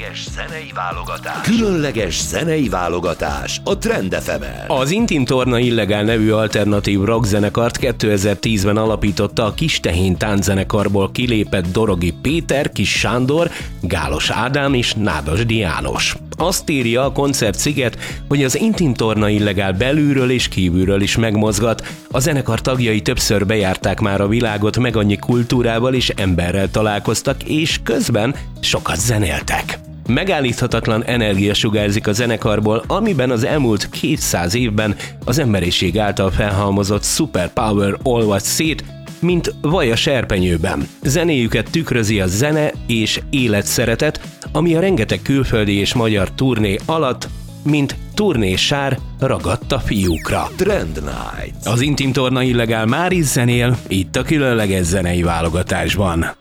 Különleges zenei válogatás a Trend FM-en. Az Intim Torna Illegál nevű alternatív rockzenekart 2010-ben alapította a Kistehén tánczenekarból kilépett Dorogi Péter, Kis Sándor, Gálos Ádám és Nádasdy János. Azt írja a koncertsziget, hogy az Intim Torna Illegál belülről és kívülről is megmozgat. A zenekar tagjai többször bejárták már a világot, meg annyi kultúrával és emberrel találkoztak, és közben sokat zenéltek. Megállíthatatlan energia sugárzik a zenekarból, amiben az elmúlt 200 évben az emberiség által felhalmozott superpower olvad szét, mint vaj a serpenyőben. Zenéjüket tükrözi a zene és életszeretet, ami a rengeteg külföldi és magyar turné alatt, mint turnésár ragadt a fiúkra. Trend Night. Az Intim Torna Illegál már is zenél, itt a különleges zenei válogatásban.